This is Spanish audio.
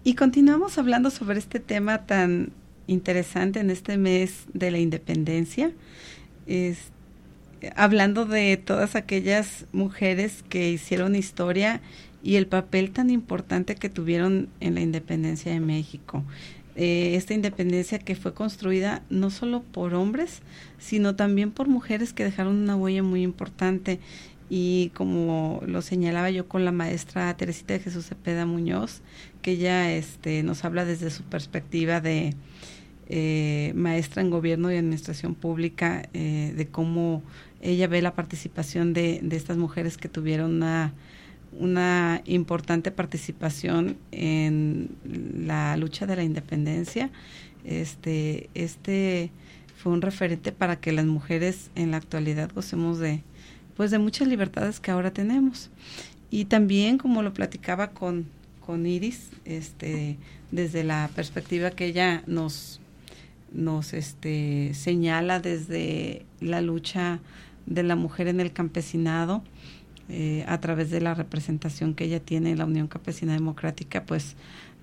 Y continuamos hablando sobre este tema tan interesante en este mes de la independencia, es, hablando de todas aquellas mujeres que hicieron historia y el papel tan importante que tuvieron en la independencia de México. Esta independencia que fue construida no solo por hombres, sino también por mujeres que dejaron una huella muy importante. Y como lo señalaba yo con la maestra Teresita de Jesús Cepeda Muñoz, que ella nos habla desde su perspectiva de maestra en gobierno y administración pública, de cómo ella ve la participación de estas mujeres que tuvieron una importante participación en la lucha de la independencia. Fue un referente para que las mujeres en la actualidad gocemos de muchas libertades que ahora tenemos. Y también, como lo platicaba con Iris, desde la perspectiva que ella nos señala desde la lucha de la mujer en el campesinado, a través de la representación que ella tiene en la Unión Campesina Democrática, pues